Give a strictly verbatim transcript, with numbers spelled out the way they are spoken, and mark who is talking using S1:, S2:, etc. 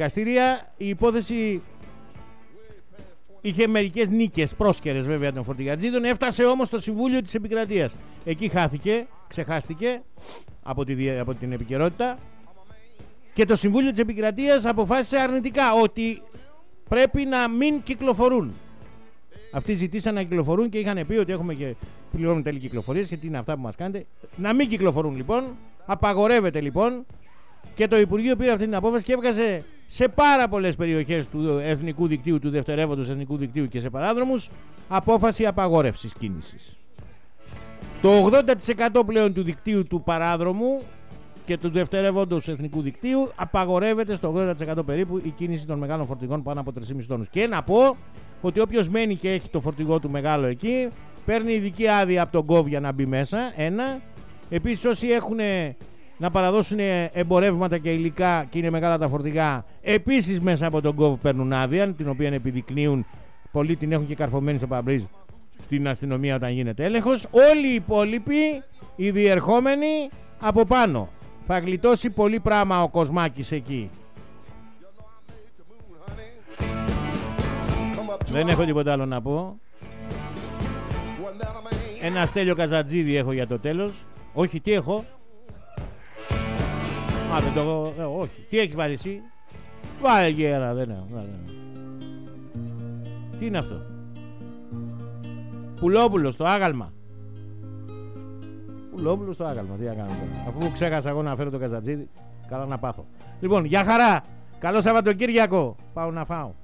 S1: δικαστήρια. Η υπόθεση είχε μερικές νίκες πρόσκαιρες βέβαια των φορτηγατζίδων. Έφτασε όμως στο Συμβούλιο της Επικρατείας. Εκεί χάθηκε, ξεχάστηκε από, τη, από την επικαιρότητα. Και το Συμβούλιο της Επικρατείας αποφάσισε αρνητικά ότι πρέπει να μην κυκλοφορούν. Αυτοί ζητήσαν να κυκλοφορούν και είχαν πει ότι έχουμε και πληρώνουν τέλη κυκλοφορίας και τι είναι αυτά που μας κάνετε. Να μην κυκλοφορούν λοιπόν. Απαγορεύεται λοιπόν. Και το Υπουργείο πήρε αυτή την απόφαση και έβγαζε σε πάρα πολλές περιοχές του εθνικού δικτύου, του δευτερεύοντος εθνικού δικτύου και σε παράδρομους, απόφαση απαγόρευσης κίνησης. Το ογδόντα τοις εκατό πλέον του δικτύου του παράδρομου και του δευτερεύοντος εθνικού δικτύου απαγορεύεται στο ογδόντα τοις εκατό περίπου η κίνηση των μεγάλων φορτηγών πάνω από τρεις κόμμα πέντε τόνους. Και να πω ότι όποιος μένει και έχει το φορτηγό του μεγάλο εκεί, παίρνει ειδική άδεια από τον γκοβ για να μπει μέσα. Ένα. Επίσης, όσοι έχουν να παραδώσουν εμπορεύματα και υλικά και είναι μεγάλα τα φορτηγά, επίσης μέσα από τον γκοβ παίρνουν άδεια, την οποία επιδεικνύουν. Πολλοί την έχουν και καρφωμένη στο παμπρίζ στην αστυνομία όταν γίνεται έλεγχος. Όλοι οι υπόλοιποι, οι διερχόμενοι από πάνω. Θα γλιτώσει πολύ πράγμα ο Κοσμάκης εκεί. Δεν έχω τίποτα άλλο να πω. Ένα Στέλιο Καζατζίδη έχω για το τέλος. Όχι, τι έχω. Α, δεν το έχω. Ε, όχι. Τι έχεις βάλει εσύ? Βάλε γέρα, δεν έχω. Βάλε. Τι είναι αυτό? Πουλόπουλο στο άγαλμα. Πουλόπουλο στο άγαλμα. Τι να κάνω τώρα? Αφού ξέχασα εγώ να φέρω το Καζατζίδη, καλά να πάθω. Λοιπόν, για χαρά. Καλό Σαββατοκύριακο. Πάω να φάω.